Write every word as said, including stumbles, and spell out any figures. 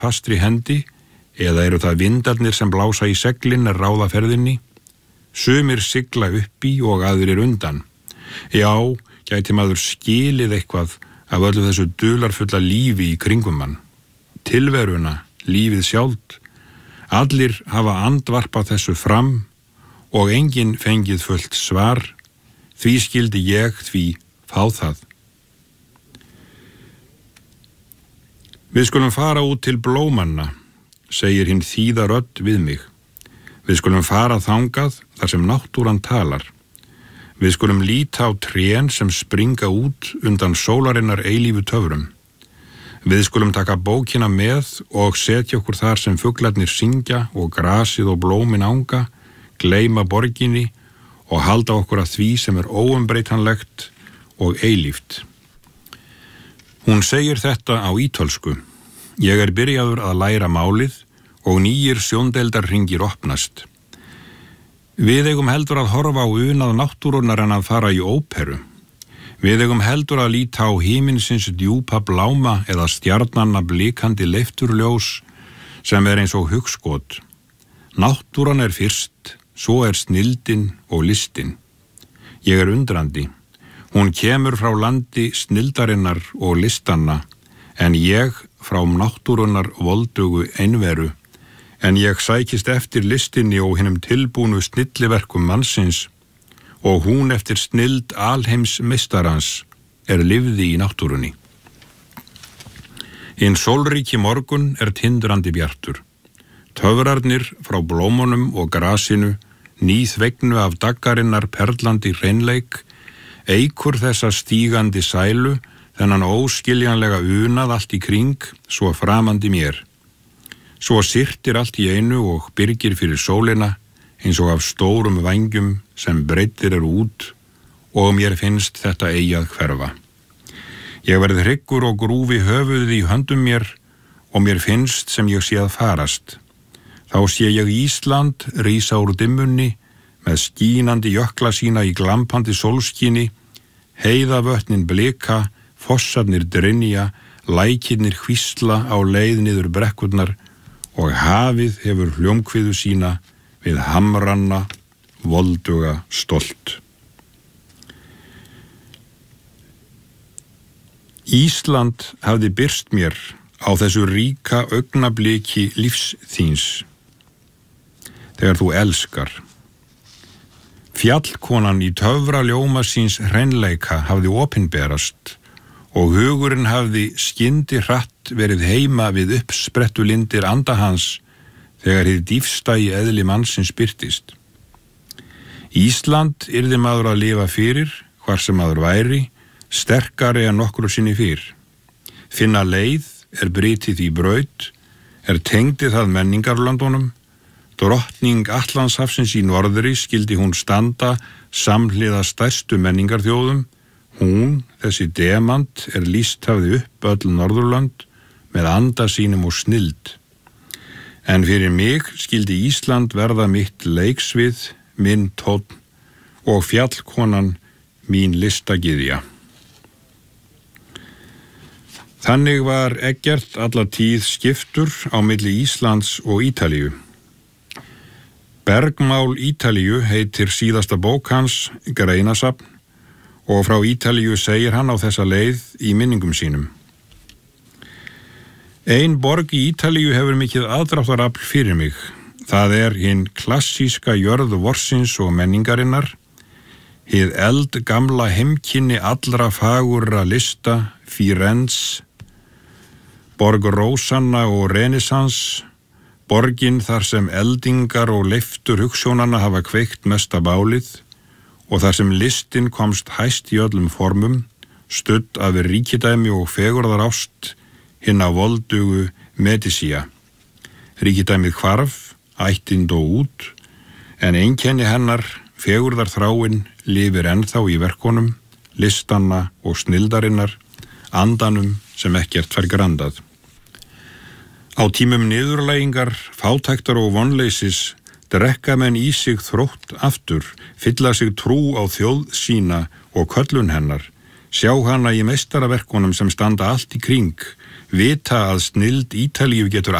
fastri hendi, eða eru það vindarnir sem blása í seglin er ráðaferðinni? Sumir sigla uppi og aðrir undan. Já, gæti maður skilið eitthvað af öllu þessu dularfulla lífi í kringum mann. Tilveruna, lífið sjálft. Allir hafa andvarpað þessu fram og enginn fengið fullt svar. Því skildi ég því fá það. Við skulum fara út til blómanna, segir hinn þýða rödd við mig. Við skulum fara þangað þar sem náttúran talar. Við skulum líta á trén sem springa út undan sólarinnar eilífu töfrum. Við skulum taka bókina með og setja okkur þar sem fuglarnir syngja og grasið og blómin anga, gleyma borginni og halda okkur að því sem er óumbreytanlegt og eilíft. Hún segir þetta á ítölsku. Ég er byrjaður að læra málið og nýjir sjóndeildarhringir opnast. Við eigum heldur að horfa á unað náttúrunnar en að fara í óperu. Við eigum heldur að líta á himinsins djúpa bláma eða stjarnanna blikandi leifturljós sem er eins og hugskot. Náttúran er fyrst, svo er snildin og listin. Ég er undrandi. Hún kemur frá landi snildarinnar og listanna, en ég frá náttúrunnar voldugu einveru, en ég sækist eftir listinni og hinum tilbúnu snilliverkum mannsins, og hún eftir snild alheims meistarans er lifði í náttúrunni. Hinn sólríki morgun er tindrandi bjartur. Töfrarnir frá blómunum og grasinu, nýþvegnu af daggarinnar perlandi hreinleik, eikur þessa stígandi sælu, þennan óskiljanlega unað allt í kring, svo framandi mér. Svo syrtir allt í einu og byrgir fyrir sólina, eins og af stórum vængjum sem breiddir eru út, og mér finnst þetta eigi að hverfa. Ég verð hryggur og grúfi höfuðið í höndum mér, og mér finnst sem ég sé að farast. Þá sé ég Ísland rísa úr dimmunni, með skínandi jökla sína í glampandi sólskíni, heiðavötnin blika, fossarnir drynja, lækirnir hvísla á leið niður brekkurnar og hafið hefur hljómkviðu sína við hamranna volduga stolt. Ísland hafði birst mér á þessu ríka augnabliki lífs þíns, þegar þú elskar. Fjallkonan í töfra ljóma síns hreinleika hafði opinberast og hugurinn hafði skyndi hratt verið heima við uppsprettulindir anda hans þegar hið dýfsta í eðli mannsins birtist. Ísland yrði maður að lifa fyrir, hvar sem maður væri, sterkari en nokkru sinni fyrr. Finna leið er brytið í braut, er tengdi það menningarlöndunum. Drottning Atlantshafsins í norðri skildi hún standa samhliða stærstu menningarþjóðum. Hún, þessi demant, er lýst hafði upp öll Norðurlönd með anda sínum og snild. En fyrir mig skildi Ísland verða mitt leiksvið, minn tónn og fjallkonan mín listagyðja. Þannig var Eggert alla tíð skiptur á milli Íslands og Ítalíu. Bergmál Ítalíu heitir síðasta bók hans, greinasafn, og frá Ítalíu segir hann á þessa leið í minningum sínum. Ein borg í Ítalíu hefur mikið aðdráttarafl fyrir mig. Það er hinn klassíska jörð vorsins og menningarinnar, hið eldgamla heimkynni allra fagurra lista, Firenze, borg Rósanna og Renaissance, borgin þar sem eldingar og leiftur hugsjónanna hafa kveikt mesta bálið og þar sem listin komst hæst í öllum formum, studd af ríkidæmi og fegurðarást hinna voldugu Medicía. Ríkidæmið hvarf, ættin dó út, en einkenni hennar, fegurðarþráin, lifir ennþá í verkonum, listanna og snildarinnar, andanum sem ekkert fær grandað. Á tímum niðurlægingar, fátæktar og vonleysis drekka menn í sig þrótt aftur, fylla sig trú á þjóð sína og köllun hennar, sjá hana í meistaraverkunum sem standa allt í kring, Vita að snilld Ítalíu getur